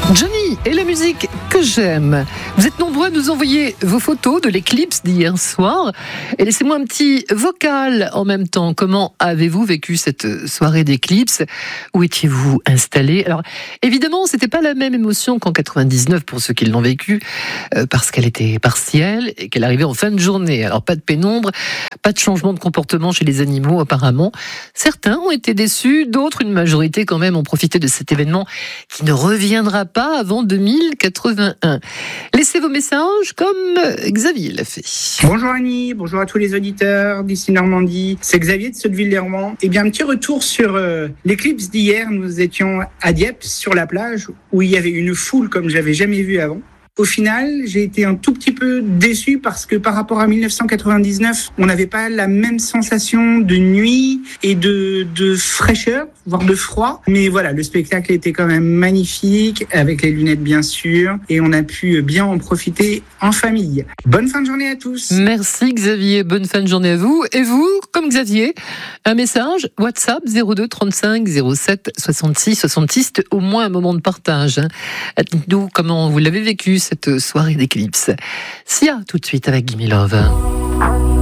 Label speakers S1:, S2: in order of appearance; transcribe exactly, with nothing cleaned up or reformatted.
S1: Johnny et la musique que j'aime. Vous êtes nombreux à nous envoyer vos photos de l'éclipse d'hier soir. Et laissez-moi un petit vocal en même temps. Comment avez-vous vécu cette soirée d'éclipse? Où étiez-vous installés? Alors, évidemment, c'était pas la même émotion qu'en quatre-vingt-dix-neuf pour ceux qui l'ont vécu, euh, parce qu'elle était partielle et qu'elle arrivait en fin de journée. Alors, pas de pénombre, pas de changement de comportement chez les animaux apparemment. Certains ont été déçus, d'autres, une majorité quand même, ont profité de cet événement qui ne reviendra pas avant deux mille quatre-vingt-un. Laissez vos messages comme Xavier l'a fait.
S2: Bonjour Annie, bonjour à tous les auditeurs d'ici Normandie. C'est Xavier de Sotteville-lès-Rouen. Eh bien, un petit retour sur euh, l'éclipse d'hier. Nous étions à Dieppe, sur la plage, où il y avait une foule comme j'avais jamais vu avant. Au final, j'ai été un tout petit peu déçu parce que par rapport à dix-neuf cent quatre-vingt-dix-neuf, on n'avait pas la même sensation de nuit et de, de fraîcheur, voire de froid. Mais voilà, le spectacle était quand même magnifique, avec les lunettes bien sûr, et on a pu bien en profiter en famille. Bonne fin de journée à tous.
S1: Merci Xavier, bonne fin de journée à vous. Et vous, comme Xavier, un message WhatsApp zéro deux trente-cinq zéro sept soixante-six soixante-six, au moins un moment de partage. Hein. Dites-nous comment vous l'avez vécu cette soirée d'éclipse. Sia, tout de suite avec Gimme Love.